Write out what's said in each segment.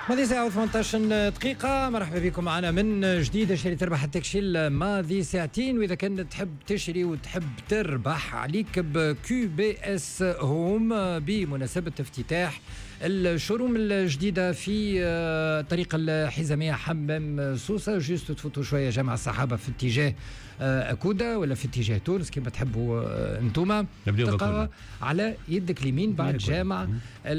ماضي ساعة 18 دقيقة. مرحبا بكم معنا من جديد. شري تربح التكشيل ماضي ساعتين، وإذا كنت تحب تشري وتحب تربح عليك بكيو بي اس هوم بمناسبة افتتاح الشوروم الجديدة في طريق الحزامية حمام سوسة. جوست تفوتوا شوية جامع الصحابة في اتجاه أكودا ولا في اتجاه تونس كما تحبوا انتوما، تلقاها على يدك اليمين بعد جامع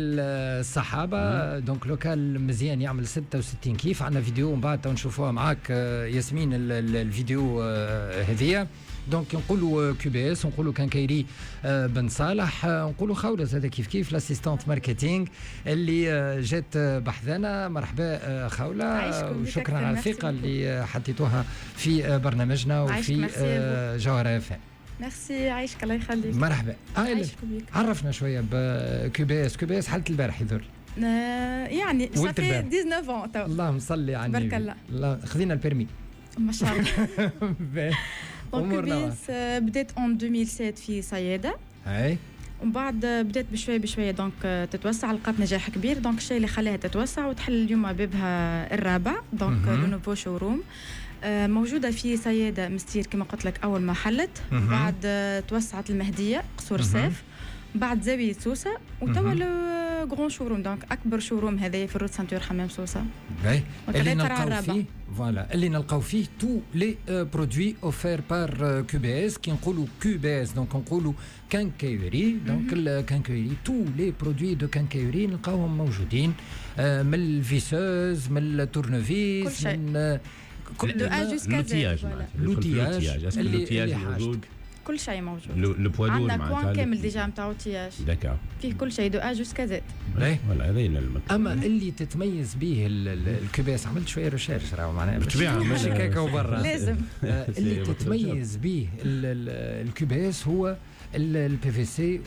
الصحابة. دونك لوكال مزيان يعمل 66 كيف. عندنا فيديو من بعد نشوفوها معاك ياسمين الفيديو هذية. دونك نقولوا كيو بي اس، نقولوا كنكيري بن صالح، نقولوا خولة زاد كيف لاسيستانت ماركتينغ اللي جات بحذانا. مرحبا خولة، وشكرا على الثقة اللي حطيتوها في برنامجنا وفي جوهرة FM. ميرسي، عايشك الله يخليك. مرحبا. عرفنا شوية بكيو بي اس. كيو بي اس حلت البارح يذر يعني صافي 19 تو. اللهم صل على النبي. بارك الله. خذينا البيرمي ما شاء الله. دونك بيس بدات en 2007 في صيادة. اي ومن بعد بدات بشويه دونك تتوسع، لقات نجاح كبير. دونك الشيء اللي خلاها تتوسع وتحل اليوم بابها الرابع. دونك لو نوفو شوروم موجوده في صيادة مستير كما قلت لك اول ما حلت. بعد توسعت المهديه قصور السيف، بعد زاويه سوسه، وتوا لو غران شوروم. دونك اكبر شوروم هذايا في الروت سانتور حمام سوسه. اللي نلقاو فيه فوالا اللي نلقاو فيه تو لي برودوي اوفير بار كيو بي اس. كي نقولوا كيو بي اس دونك نقولوا كانكايوري. دونك الكانكايوري تو لي برودوي دو كانكايوري نلقاوهم موجودين، من الفيسوز، من التورنفيس، من دو ا جوسكا زد. لوتياج اللي موجود، كل شيء موجود. لو بوادور عندنا كوان كامل ديجا نتاعو تياج. داكا فيه كل شيء دو ا جوسكا زد. ولا هذا اما اللي تتميز به الكباس. عملت شويه ريشيرش راهو معناها بالطبيعه ماشي كيكه وبرا لازم. اللي تتميز به الكباس هو البي في سي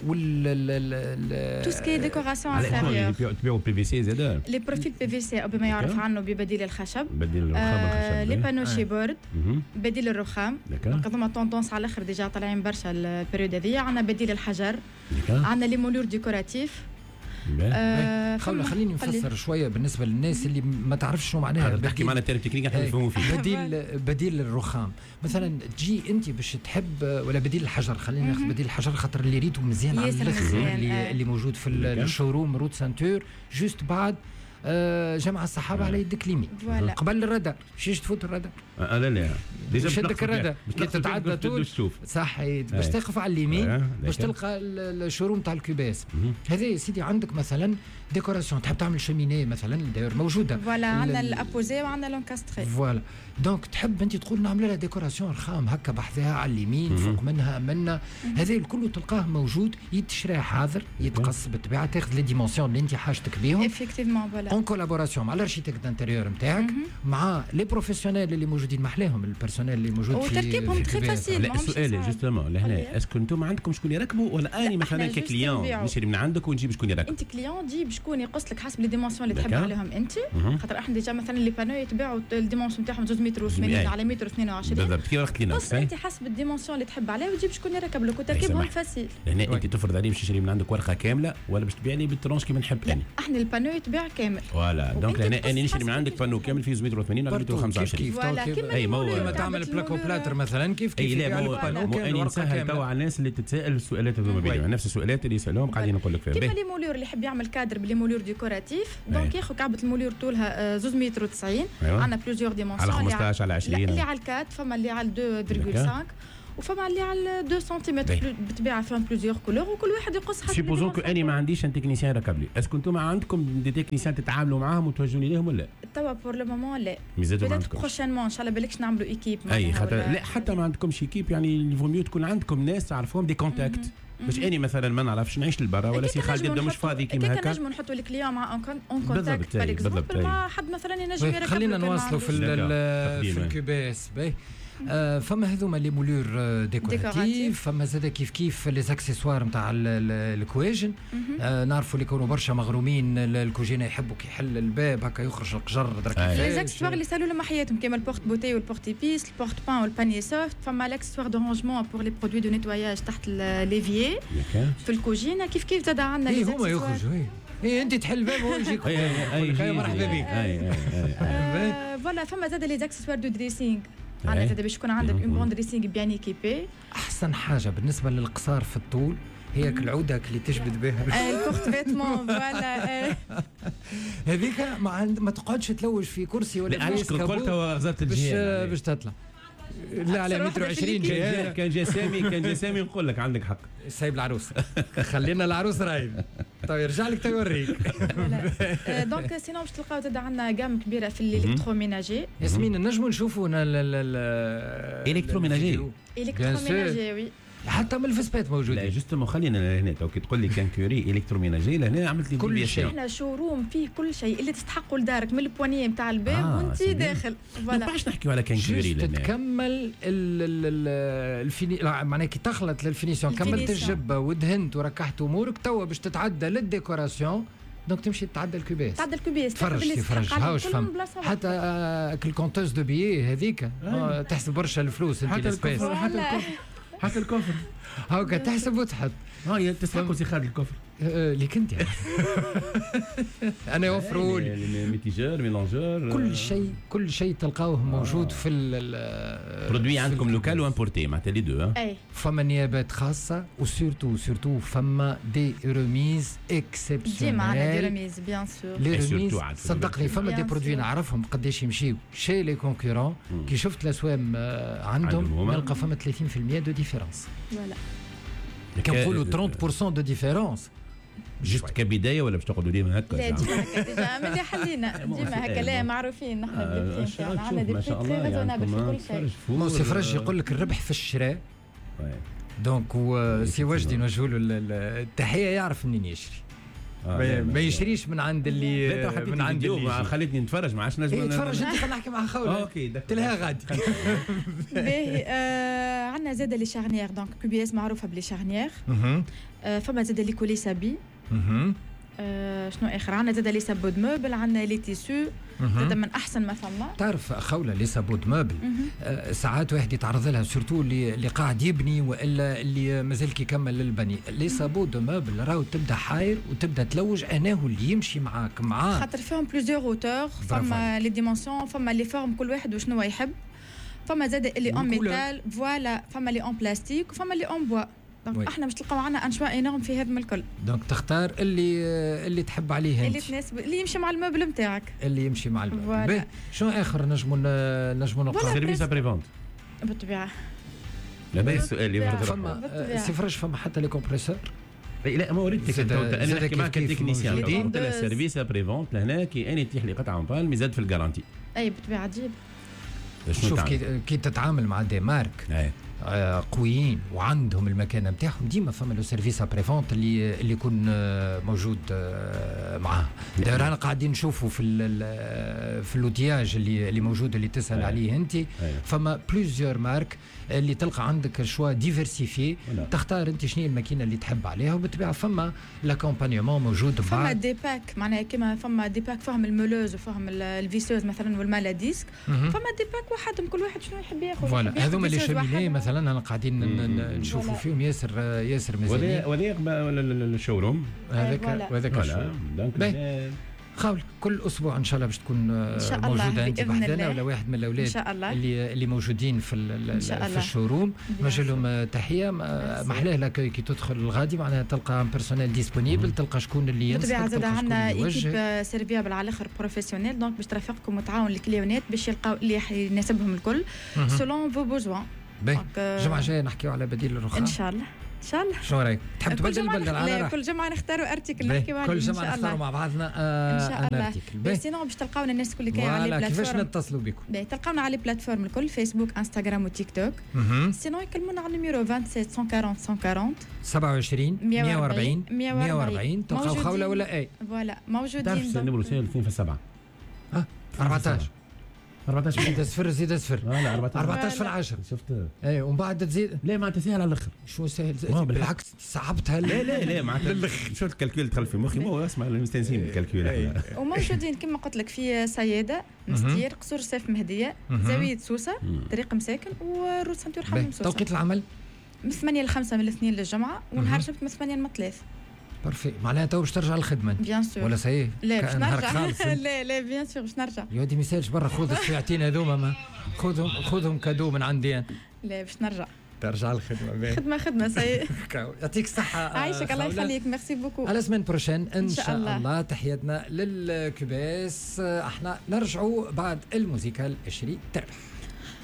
وال تو سكي ديكوراسيون انتيريور. تبيعوا بي في سي زاد لي بروفيل بي في سي او بما يعرف عنه ببديل الخشب. بديل الرخام. لي بانو شيبورد بديل الرخام. دونك هذوما طوندونس على الاخر ديجا طالعين برشا البريود هذيا. عندنا بديل الحجر، عندنا لي مولور ديكوراتيف. خليني نفسر شويه بالنسبه للناس اللي ما تعرفش شنو معناها. تحكي معنا تيرم تكنيك احنا نفهموا فيه. بديل الرخام مثلا تجي انت باش تحب، ولا بديل الحجر. خلينا ناخذ بديل الحجر خاطر اللي ريته مزيان على اللي موجود في الشوروم روت سانتور جوست بعد جامع الصحابه على يدك اليمين قبل الرادار. شيش تفوت الرادار؟ لا ديجا شدك الرادار كي تتعدى طول صحيح باش تقف على اليمين باش تلقى الشوروم تاع الكوباس. هذا يا سيدي عندك مثلا ديكوراسيون، تحب تعمل شومينيه مثلا داير موجوده. فوالا عندنا الابوزي وعندنا لونكاستري. فوالا دونك تحب انت تقول نعمل لها ديكوراسيون رخام هكا بحذاها على اليمين فوق منها منا. هذا الكل تلقاه موجود، يتشرى حاضر، يتقص بالطبيعه، تاخذ لي ديمونسيون اللي انت حاجتك بهم افيكتيفمون. فوالا اون كولابوراسيون مع الارشيتكت دانتيريور نتاعك، مع لي بروفيسيونيل اللي موجودين محلاهم، البيرسونيل اللي موجود في وتركيبهم تري فاسيل. لا السؤال جوستومون لهنا، اسكو انتم عندكم شكون يركبوا ولا اني مثلا ككليون نشري من عندك ونجيب شكون يركب؟ انت كليون جيب شكون يقص لك حسب لي ديمونسيون اللي تحب عليهم انت. خاطر احنا ديجا مثلا لي بانو يتباعوا الديمونسيون نتاعهم 2 متر و80 على متر و22. بالضبط كيف رحت لنا بس انت حسب الديمونسيون اللي تحب عليه وتجيب شكون يركب لك وتركيبهم فاسيل. هنا انت تفرض عليه باش نشري من عندك ورقه كامله ولا باش تبيع لي بالترونش كيما نحب انا؟ احنا البانو يتباع كامل. فوالا دونك هنا اني نشري من عندك بانو كامل فيه 2 متر و80 على متر و25. فوالا كيما تعمل بلاكو بلاتر مثلا كيف اي لا مو اني نسهل توا على الناس اللي تتساءل السؤالات هذوما بينهم نفس السؤالات اللي يسالوهم قاعدين نقول لك فيها. كيما لي مولور اللي يحب يعمل كادر بلي مولور ديكوراتيف دونك ياخذ كعبه المولور طولها 2 متر و90. عندنا بلوزيور ديمونسيون على 15 على 20 اللي على الكات، فما اللي على 2.5 وفما اللي على 2 سنتيمتر بالطبيعه فهم بلوزيور كولور وكل واحد يقص حسب. سيبوزون كو اني ما عنديش ان تكنيسيان يركب لي، اسكو انتم عندكم دي تكنيسيان تتعاملوا معاهم وتوجهوني لهم ولا؟ توا بور لو مومون لا، ميزاتو ما عندكم بروشينمون ان شاء الله بالكش نعملوا ايكيب. اي خاطر لا حتى ما عندكمش ايكيب يعني الفو ميو تكون عندكم ناس تعرفوهم دي كونتاكت باش اني مثلا ما نعرفش نعيش للبرا ولا سي خالد يبدا مش فاضي كيما هكا. نجموا نحطوا الكليون مع اون كونتاكت بالضبط مع حد مثلا ينجم يركب. خلينا نواصلوا في الكوباس باهي. فما هذوما لي مولور ديكوراتيف، فما زاد كيف لي زاكسيسوار نتاع الكواجن. نعرفوا اللي يكونوا برشا مغرومين الكوجينه يحبوا كي يحل الباب هكا يخرج القجر درك كيفاش. لي زاكسيسوار اللي سالوا لهم حياتهم كيما البورت بوتي والبورت بيس، البورت بان والباني سوفت. فما لاكسيسوار دو رانجمون بور لي برودوي دو نيتواياج تحت ليفيي في الكوجينه. كيف زاد عندنا لي هما يخرجوا اي انت تحل الباب وهو يجيك اي مرحبا بك. فوالا فما زاد لي زاكسسوار دو دريسينغ معناتها زاد باش يكون عندك اون بون دريسينغ بيان ايكيبي. احسن حاجه بالنسبه للقصار في الطول هي العوده اللي تجبد بها الكورت فيتمون فوالا هذيك ما تقعدش تلوج في كرسي ولا في كرسي قلتها غزات الجهه باش تطلع لا على متر 20 جاي. كان جا سامي نقول لك عندك حق سايب العروس خلينا العروس رايب. طيب يرجع لك توريك. دونك سينو باش تلقاو زاد عندنا جام كبيره في الالكتروميناجي. ياسمين نجموا نشوفوا الكتروميناجي وي حتى من الفسبات موجودين. لا جوستومون خلينا هنا تو كي تقول لي كان كوري الكتروميناجي لهنا عملت لي كل شيء. احنا شوروم فيه كل شيء اللي تستحقوا لدارك من البوانيه نتاع الباب وانت داخل. فوالا ما باش نحكيو على كان كوري لهنا تكمل معناها كي تخلط للفينيسيون كملت الجبه ودهنت وركحت امورك توا باش تتعدى للديكوراسيون. دونك تمشي تتعدى الكوبيس تفرج هاوش فهم حتى الكونتوز دو بيي هذيك تحسب برشا الفلوس انت السبيس حتى الكفر هاكا تحسب وتحط هاي تستحقوا سيخاد الكفر اللي كنت يعني. انا يوفروا لي ميتيجور ميلانجور كل شيء تلقاوه موجود في برودوي عندكم لوكال وامبورتي معناتها لي دو. فما نيابات خاصه وسورتو فما دي ريميز اكسبسيونيل. ديما عندنا دي ريميز بيان سور. لي ريميز صدقني فما دي برودوي نعرفهم قداش يمشيو شي لي كونكورون كي شفت الاسوام عندهم نلقى فما 30% دو ديفيرونس. فوالا كنقولوا 30% دو ديفيرونس جست كبدايه ولا باش تقعدوا ديما هكا؟ لا ديما هكا ديجا من اللي حلينا ديما هكا. لا معروفين نحن بالبيان تاعنا عندنا دي بري تري ريزونابل في كل شيء. سي فرج يقول لك الربح في الشراء. دونك سي وجدي نوجهوا له التحيه يعرف منين يشري. ما يشريش من عند اللي خليتني نتفرج ما عادش نجم نتفرج. انت خلينا نحكي مع خوله. اوكي تلها غادي. باهي عندنا زاد لي شارنيير دونك كو بي اس معروفه بلي شارنيير. فما زاد لي كولي سابي. شنو اخر عندنا زاد لي سابو دو موبل عندنا لي تيسو زاد من احسن ما فما. تعرف خوله لي سابو دو موبل ساعات واحد يتعرض لها سورتو اللي قاعد يبني والا اللي مازال كيكمل للبني. لي سابو دو موبل راهو تبدا حاير وتبدا تلوج اناه اللي يمشي معاك معاه خاطر فيهم بليزيور اوتور. فما لي ديمونسيون فما لي فورم كل واحد وشنو يحب. فما زاد اللي اون ميتال فوالا فما اللي اون بلاستيك وفما اللي اون بوا. دونك احنا باش تلقاو عنا انشواء انورم في هذا الكل. دونك تختار اللي تحب عليه انت اللي تناسب اللي يمشي مع الموبل نتاعك اللي يمشي مع الموبل. شنو اخر نجموا نقرا؟ سيرفيس ابري فونت بالطبيعه. هذا السؤال اللي فما سيفرج فما حتى لي كومبريسور. لا ما وريتك انا نحكي معك كتكنيسيان قلت لها سيرفيس ابري فونت لهنا كي اني تيح لي قطعه مطال ميزاد في الجارانتي. اي بالطبيعه تجيب. شوف كي تتعامل مع دي مارك قويين وعندهم المكانه نتاعهم ديما فما لو سيرفيس ابري فونت اللي يكون موجود معاه. رانا قاعدين نشوفوا في اللوتياج اللي موجود اللي تسال عليه انت. فما بليزيور مارك اللي تلقى عندك شوا ديفيرسيفي تختار انت شنو الماكينه اللي تحب عليها وبالطبيعه فما لاكومبانيومون موجود. فما دي باك معناها كيما فما دي باك فهم المولوز وفهم الفيسوز مثلا والمالا ديسك. فما دي باك وحدهم كل واحد شنو يحب ياخذ. فوالا هذوما اللي شاملين مثلا انا قاعدين نشوفوا فيهم ياسر مزيانين. وهذا الشوروم هذاك خاول كل اسبوع ان شاء الله باش تكون موجوده انت بحذنا ولا واحد من الاولاد اللي موجودين في الشوروم. نوجه لهم تحيه. محلاه لاكوي كي تدخل الغادي معناها تلقى بيرسونيل ديسپونيبل تلقى شكون اللي ينصحك. بالطبيعه زاد عندنا ايكيب سيرفيابل على الاخر بروفيسيونيل دونك باش ترافقكم وتعاون الكليونات باش يلقاو اللي يناسبهم الكل سولون فو بوزوان. الجمعه الجايه نحكيو على بديل الرخام ان شاء الله. ان شاء الله. شو رايك؟ تحب تبدل البلده على كل جمعه نختاروا ارتيكل نحكيو عليه. كل جمعه نختاروا مع بعضنا ان شاء الله. بس سينو باش تلقاونا الناس الكل كاين على البلاتفورم. كيفاش نتصلوا بكم؟ تلقاونا على البلاتفورم الكل فيسبوك انستغرام وتيك توك. سينو يكلمونا على النيميرو 27 140 140 27 140 تلقاو خوله ولا اي. فوالا موجودين. تعرف النيميرو سهل 2 في 7 14 زيد صفر زيد صفر. لا 14 في العشر. شفت اي ومن بعد تزيد. لا معناتها سهل على الاخر. شو سهل بالعكس صعبتها. لا معناتها شفت الكالكول دخل في مخي مو اسمع المستانسين بالكالكول. وموجودين كما قلت لك في سياده مستير قصور سيف مهديه زاويه سوسه طريق مساكن وروت سنتور حمام سوسه. توقيت العمل من 8 ل 5 من الاثنين للجمعه ونهار السبت من 8 ل 3. بارفي. معناها تو باش ترجع للخدمه بيان سور ولا سي؟ لا باش نرجع. لا بيان سور باش نرجع. يا ودي ميسالش برا، خذ الساعتين هذوما، خذهم كادو من عندي. لا باش نرجع. ترجع الخدمه خدمه سي. يعطيك الصحه. عايشك الله يخليك. ميرسي بوكو. على سمين بروشين ان شاء الله. تحياتنا للكباس. احنا نرجعوا بعد الموسيقى الاشري تربح.